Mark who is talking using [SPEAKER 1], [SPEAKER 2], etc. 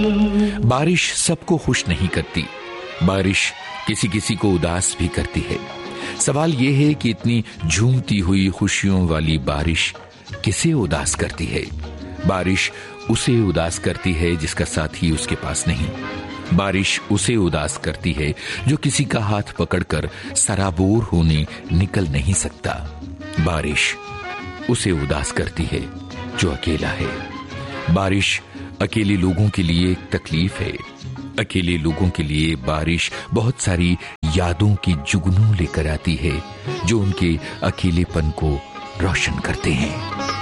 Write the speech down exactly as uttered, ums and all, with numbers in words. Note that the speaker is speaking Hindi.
[SPEAKER 1] बारिश सबको खुश नहीं करती, बारिश किसी किसी को उदास भी करती है। सवाल यह है कि इतनी झूमती हुई खुशियों वाली बारिश किसे उदास करती है? बारिश उसे उदास करती है जिसका साथी उसके पास नहीं। बारिश उसे उदास करती है जो किसी का हाथ पकड़कर सराबोर होने निकल नहीं सकता। बारिश उसे उदास करती है जो अकेला है। बारिश अकेले लोगों के लिए एक तकलीफ है। अकेले लोगों के लिए बारिश बहुत सारी यादों की जुगनू लेकर आती है जो उनके अकेलेपन को रोशन करते हैं।